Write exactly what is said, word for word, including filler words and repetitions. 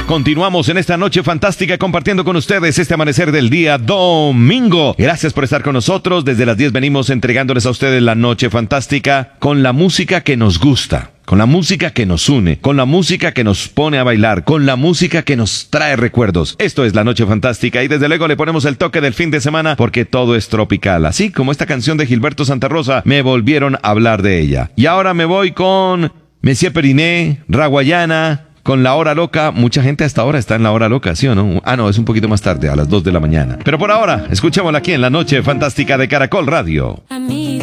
Continuamos en esta noche fantástica compartiendo con ustedes este amanecer del día domingo. Gracias por estar con nosotros. Desde las diez venimos entregándoles a ustedes la noche fantástica con la música que nos gusta, con la música que nos une, con la música que nos pone a bailar, con la música que nos trae recuerdos. Esto es la noche fantástica y desde luego le ponemos el toque del fin de semana porque todo es tropical. Así como esta canción de Gilberto Santa Rosa, me volvieron a hablar de ella. Y ahora me voy con Messier Periné, Raguayana, con La Hora Loca. Mucha gente hasta ahora está en La Hora Loca, ¿sí o no? Ah, no, es un poquito más tarde, a las dos de la mañana. Pero por ahora, escuchémosla aquí en la noche fantástica de Caracol Radio.